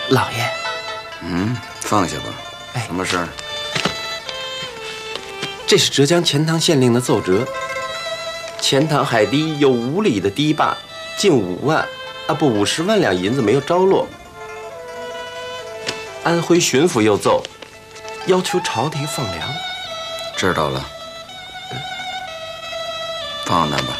老爷。 放下吧。什么事儿？ 这是浙江钱塘县令的奏折。钱塘海堤有5里的堤坝，近50万两银子没有着落。安徽巡抚又奏，要求朝廷放粮。 知道了，放那吧。